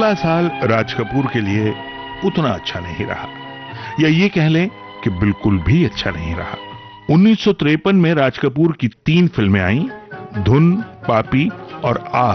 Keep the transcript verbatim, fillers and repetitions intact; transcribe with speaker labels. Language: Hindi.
Speaker 1: अगला साल राज कपूर के लिए उतना अच्छा नहीं रहा, या ये कह लें कि बिल्कुल भी अच्छा नहीं रहा। उन्नीस सौ तिरपन में राज कपूर की तीन फिल्में आईं, धुन, पापी और आ